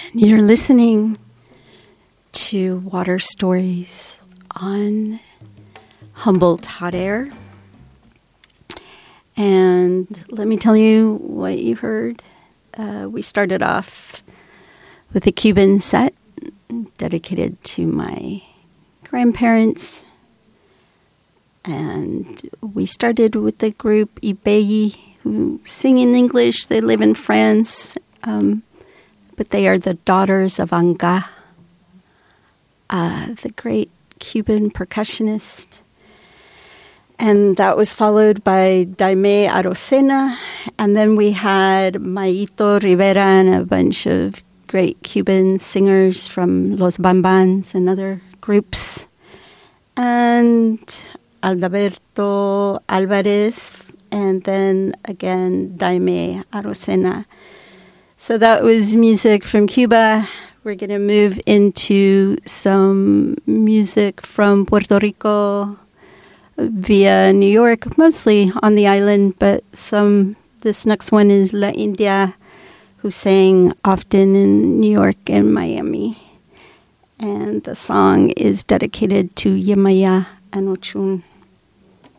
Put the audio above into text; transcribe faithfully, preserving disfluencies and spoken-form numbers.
You're listening to Water Stories on Humboldt Hot Air. And let me tell you what you heard. Uh, we started off with a Cuban set dedicated to my grandparents. And we started with the group Ibeyi, who sing in English. They live in France. Um, but they are the daughters of Anga, uh, the great Cuban percussionist. And that was followed by Daime Arocena. And then we had Mayito Rivera and a bunch of great Cuban singers from Los Bambans and other groups. And Aldaberto Alvarez, and then again Daime Arocena. So that was music from Cuba. We're going to move into some music from Puerto Rico via New York, mostly on the island, but some. This next one is La India, who sang often in New York and Miami. And the song is dedicated to Yemaya and Ochun.